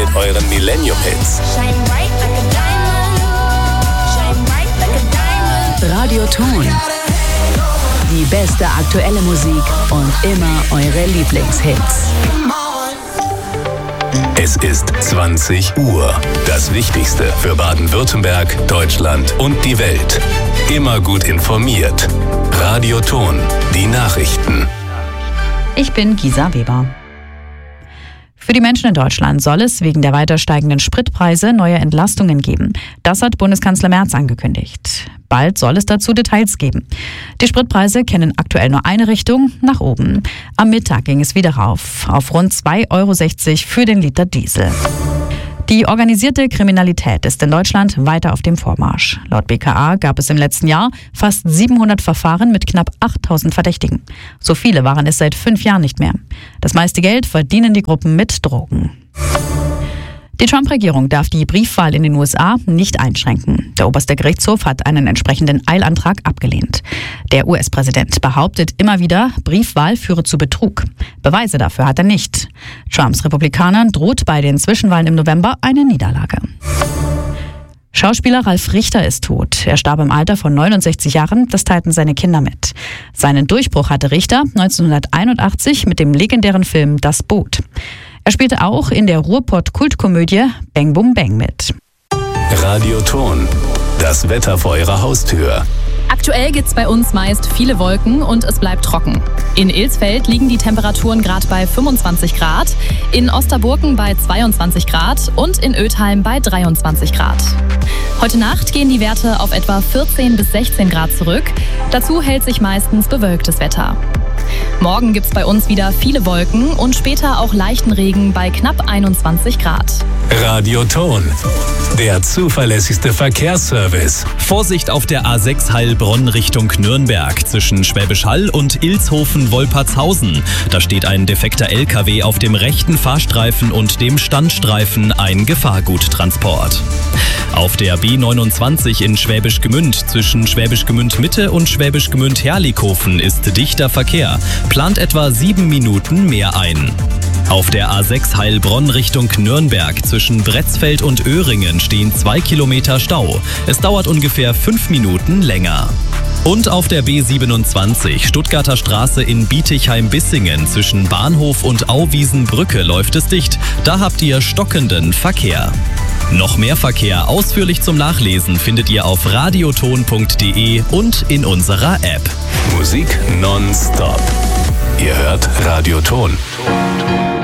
mit euren Millennium-Hits. Radioton. Die beste aktuelle Musik und immer eure Lieblingshits. Es ist 20 Uhr. Das Wichtigste für Baden-Württemberg, Deutschland und die Welt. Immer gut informiert. Radioton. Die Nachrichten. Ich bin Gisa Weber. Für die Menschen in Deutschland soll es wegen der weiter steigenden Spritpreise neue Entlastungen geben. Das hat Bundeskanzler Merz angekündigt. Bald soll es dazu Details geben. Die Spritpreise kennen aktuell nur eine Richtung, nach oben. Am Mittag ging es wieder rauf, auf rund 2,60 € für den Liter Diesel. Die organisierte Kriminalität ist in Deutschland weiter auf dem Vormarsch. Laut BKA gab es im letzten Jahr fast 700 Verfahren mit knapp 8.000 Verdächtigen. So viele waren es seit 5 Jahren nicht mehr. Das meiste Geld verdienen die Gruppen mit Drogen. Die Trump-Regierung darf die Briefwahl in den USA nicht einschränken. Der oberste Gerichtshof hat einen entsprechenden Eilantrag abgelehnt. Der US-Präsident behauptet immer wieder, Briefwahl führe zu Betrug. Beweise dafür hat er nicht. Trumps Republikanern droht bei den Zwischenwahlen im November eine Niederlage. Schauspieler Ralf Richter ist tot. Er starb im Alter von 69 Jahren, das teilten seine Kinder mit. Seinen Durchbruch hatte Richter 1981 mit dem legendären Film Das Boot. Er spielte auch in der Ruhrpott-Kultkomödie Bang Bum Bang mit. Radioton. Das Wetter vor eurer Haustür. Aktuell gibt's bei uns meist viele Wolken und es bleibt trocken. In Ilsfeld liegen die Temperaturen gerade bei 25 Grad, in Osterburken bei 22 Grad und in Ötheim bei 23 Grad. Heute Nacht gehen die Werte auf etwa 14 bis 16 Grad zurück. Dazu hält sich meistens bewölktes Wetter. Morgen gibt's bei uns wieder viele Wolken und später auch leichten Regen bei knapp 21 Grad. Radioton. Der zuverlässigste Verkehrsservice. Vorsicht auf der A6 Heilbronn Richtung Nürnberg zwischen Schwäbisch Hall und Ilshofen-Wolpertshausen. Da steht ein defekter LKW auf dem rechten Fahrstreifen und dem Standstreifen, ein Gefahrguttransport. Auf der B29 in Schwäbisch Gmünd zwischen Schwäbisch Gmünd Mitte und Schwäbisch Gmünd Herlikofen ist dichter Verkehr. Plant etwa 7 Minuten mehr ein. Auf der A6 Heilbronn Richtung Nürnberg zwischen Bretzfeld und Öhringen stehen 2 Kilometer Stau. Es dauert ungefähr 5 Minuten länger. Und auf der B27 Stuttgarter Straße in Bietigheim-Bissingen zwischen Bahnhof und Auwiesenbrücke läuft es dicht. Da habt ihr stockenden Verkehr. Noch mehr Verkehr ausführlich zum Nachlesen findet ihr auf radioton.de und in unserer App. Musik nonstop. Ihr hört Radioton.